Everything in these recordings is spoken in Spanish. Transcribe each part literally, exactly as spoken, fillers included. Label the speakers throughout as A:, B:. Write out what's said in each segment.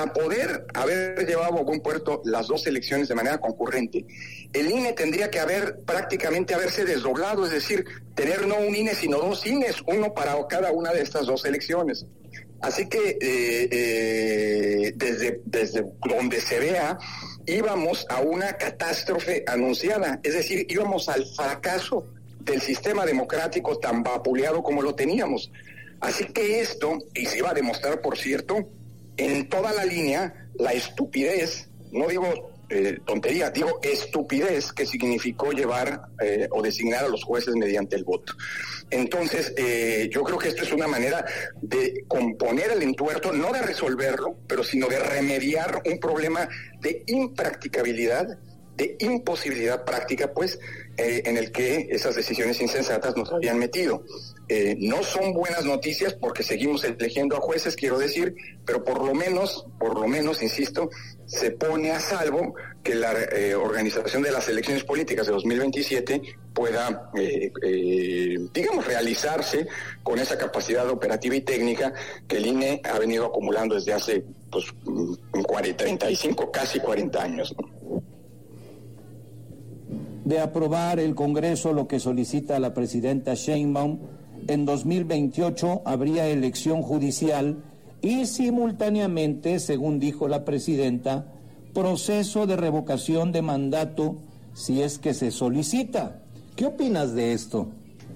A: para poder haber llevado a buen puerto las dos elecciones de manera concurrente, el I N E tendría que haber prácticamente haberse desdoblado, es decir, tener no un I N E sino dos I N Es, uno para cada una de estas dos elecciones. Así que eh, eh, desde, desde donde se vea, íbamos a una catástrofe anunciada, es decir, íbamos al fracaso del sistema democrático tan vapuleado como lo teníamos. Así que esto, y se iba a demostrar, por cierto, en toda la línea, la estupidez, no digo eh, tontería, digo estupidez que significó llevar eh, o designar a los jueces mediante el voto. Entonces, eh, yo creo que esto es una manera de componer el entuerto, no de resolverlo, pero sino de remediar un problema de impracticabilidad, de imposibilidad práctica, pues, eh, en el que esas decisiones insensatas nos habían metido. Eh, no son buenas noticias porque seguimos eligiendo a jueces, quiero decir, pero por lo menos, por lo menos, insisto, se pone a salvo que la eh, organización de las elecciones políticas de dos mil veintisiete pueda, eh, eh, digamos, realizarse con esa capacidad operativa y técnica que el I N E ha venido acumulando desde hace, pues, cuarenta, treinta y cinco, casi cuarenta años, ¿no?
B: De aprobar el Congreso lo que solicita la presidenta Sheinbaum, en dos mil veintiocho habría elección judicial y simultáneamente, según dijo la presidenta, proceso de revocación de mandato si es que se solicita. ¿Qué opinas de esto?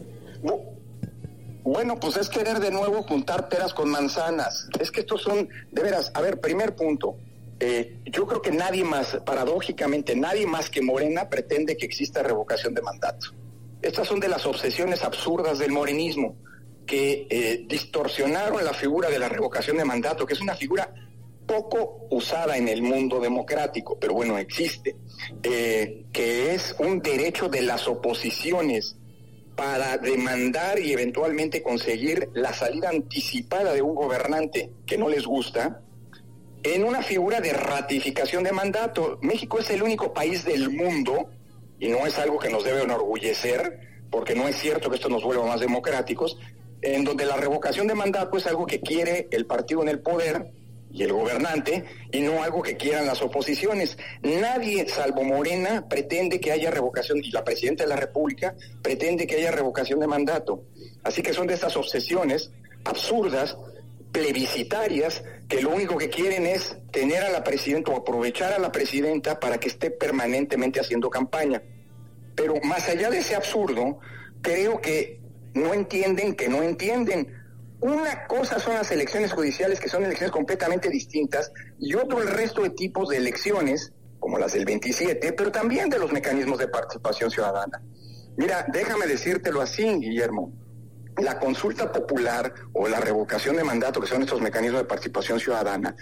A: Bueno, pues es querer de nuevo juntar peras con manzanas. Es que estos son, de veras, a ver, primer punto. Eh, yo creo que nadie más, paradójicamente, nadie más que Morena pretende que exista revocación de mandato. Estas son de las obsesiones absurdas del morenismo, que eh, distorsionaron la figura de la revocación de mandato, que es una figura poco usada en el mundo democrático, pero bueno, existe, eh, que es un derecho de las oposiciones para demandar y eventualmente conseguir la salida anticipada de un gobernante que no les gusta, en una figura de ratificación de mandato. México es el único país del mundo, y no es algo que nos debe enorgullecer, porque no es cierto que esto nos vuelva más democráticos, en donde la revocación de mandato es algo que quiere el partido en el poder y el gobernante, y no algo que quieran las oposiciones. Nadie, salvo Morena, pretende que haya revocación, y la presidenta de la República pretende que haya revocación de mandato. Así que son de estas obsesiones absurdas, plebiscitarias, que lo único que quieren es tener a la presidenta o aprovechar a la presidenta para que esté permanentemente haciendo campaña. Pero más allá de ese absurdo, creo que no entienden que no entienden. Una cosa son las elecciones judiciales, que son elecciones completamente distintas, y otro el resto de tipos de elecciones, como las del veintisiete, pero también de los mecanismos de participación ciudadana. Mira, déjame decírtelo así, Guillermo. La consulta popular o la revocación de mandato, que son estos mecanismos de participación ciudadana,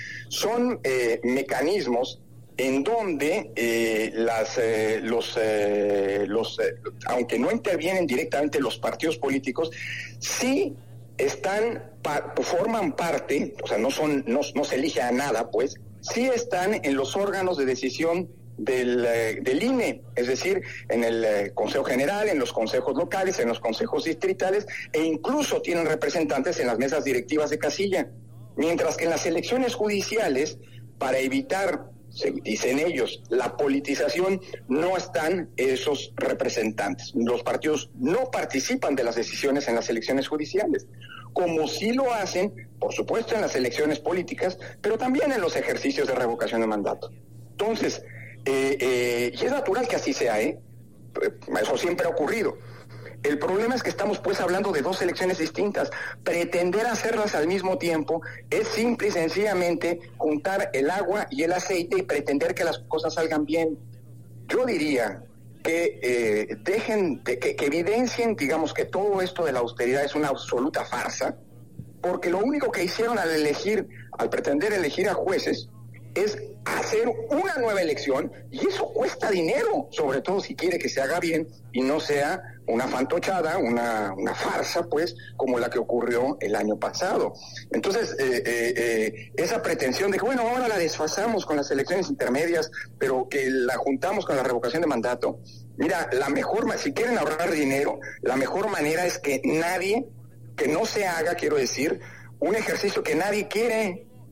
A: son eh, mecanismos en donde eh, las, eh, los, eh, los eh, aunque no intervienen directamente los partidos políticos, sí están, pa, forman parte, o sea, no son, no, no se elige a nada, pues, sí están en los órganos de decisión del, eh, del I N E, es decir, en el eh, Consejo General, en los consejos locales, en los consejos distritales, e incluso tienen representantes en las mesas directivas de casilla. Mientras que en las elecciones judiciales, para evitar, se, dicen ellos, la politización, no están esos representantes. Los partidos no participan de las decisiones en las elecciones judiciales, como sí lo hacen, por supuesto, en las elecciones políticas, pero también en los ejercicios de revocación de mandato. Entonces, Eh, eh, y es natural que así sea, ¿eh? Eso siempre ha ocurrido. El problema es que estamos pues hablando de dos elecciones distintas. Pretender hacerlas al mismo tiempo es simple y sencillamente juntar el agua y el aceite y pretender que las cosas salgan bien. Yo diría que eh, dejen, de, que, que evidencien, digamos, que todo esto de la austeridad es una absoluta farsa, porque lo único que hicieron al elegir, al pretender elegir a jueces, es hacer una nueva elección, y eso cuesta dinero, sobre todo si quiere que se haga bien y no sea una fantochada, una, una farsa, pues, como la que ocurrió el año pasado. Entonces, eh, eh, eh, esa pretensión de que, bueno, ahora la desfasamos con las elecciones intermedias, pero que la juntamos con la revocación de mandato. Mira, la mejor, si quieren ahorrar dinero, la mejor manera es que nadie, que no se haga, quiero decir, un ejercicio que nadie quiere.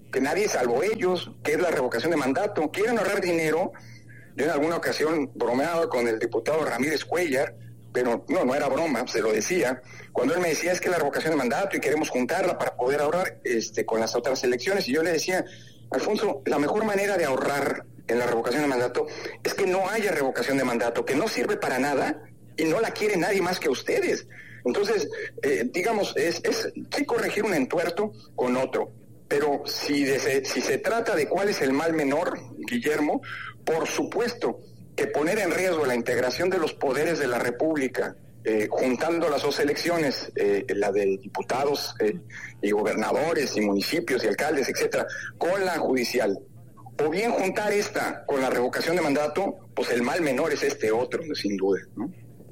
A: que nadie salvo ellos, que es la revocación de mandato. Quieren ahorrar dinero. Yo en alguna ocasión bromeaba con el diputado Ramírez Cuellar, pero no, no era broma, se lo decía, cuando él me decía es que la revocación de mandato y queremos juntarla para poder ahorrar este, con las otras elecciones, y yo le decía, Alfonso, la mejor manera de ahorrar en la revocación de mandato es que no haya revocación de mandato, que no sirve para nada y no la quiere nadie más que ustedes. Entonces, eh, digamos, es, es sí corregir un entuerto con otro, pero si, de, si se trata de cuál es el mal menor, Guillermo, por supuesto que poner en riesgo la integración de los poderes de la República, eh, juntando las dos elecciones, eh, la de diputados eh, y gobernadores y municipios y alcaldes, etcétera, con la judicial, o bien juntar esta con la revocación de mandato, pues el mal menor es este otro, sin duda, ¿no?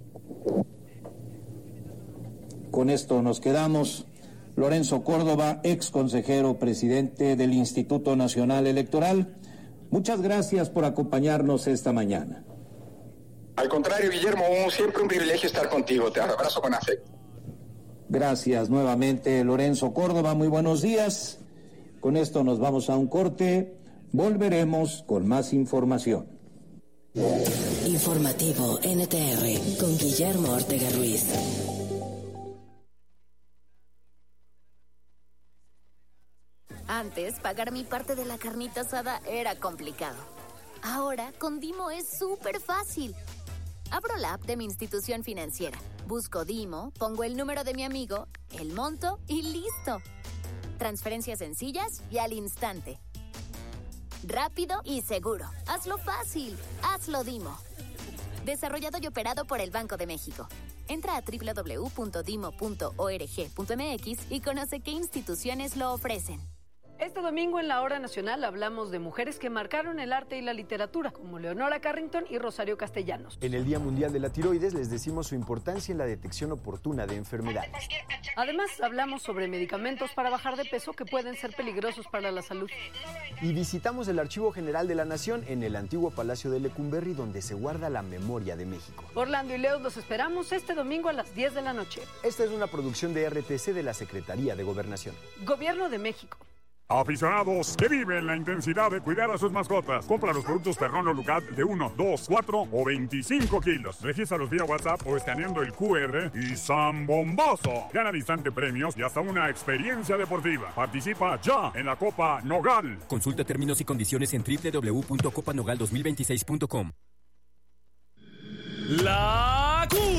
B: Con esto nos quedamos. Lorenzo Córdoba, ex consejero presidente del Instituto Nacional Electoral, muchas gracias por acompañarnos esta mañana.
A: Al contrario, Guillermo, siempre un privilegio estar contigo. Te abrazo con afecto.
B: Gracias nuevamente, Lorenzo Córdoba. Muy buenos días. Con esto nos vamos a un corte. Volveremos con más información.
C: Informativo N T R con Guillermo Ortega Ruiz.
D: Antes, pagar mi parte de la carnita asada era complicado. Ahora, con Dimo es súper fácil. Abro la app de mi institución financiera, busco Dimo, pongo el número de mi amigo, el monto y listo. Transferencias sencillas y al instante. Rápido y seguro. Hazlo fácil. Hazlo Dimo. Desarrollado y operado por el Banco de México. Entra a doble u doble u doble u punto dimo punto org punto m x y conoce qué instituciones lo ofrecen.
E: Este domingo en la Hora Nacional hablamos de mujeres que marcaron el arte y la literatura, como Leonora Carrington y Rosario Castellanos.
F: En el Día Mundial de la Tiroides les decimos su importancia en la detección oportuna de enfermedades.
E: Además, hablamos sobre medicamentos para bajar de peso que pueden ser peligrosos para la salud.
F: Y visitamos el Archivo General de la Nación en el antiguo Palacio de Lecumberri, donde se guarda la memoria de México.
E: Orlando y Leo los esperamos este domingo a las diez de la noche.
F: Esta es una producción de R T C de la Secretaría de Gobernación.
E: Gobierno de México.
G: Aficionados que viven la intensidad de cuidar a sus mascotas. Compra los productos Terrón Lucat de uno, dos, cuatro o veinticinco kilos. Regístralos vía WhatsApp o escaneando el Q R y ¡zambombazo! Gana al instante premios y hasta una experiencia deportiva. Participa ya en la Copa Nogal.
H: Consulta términos y condiciones en doble u doble u doble u punto copa nogal dos mil veintiséis punto com.
I: La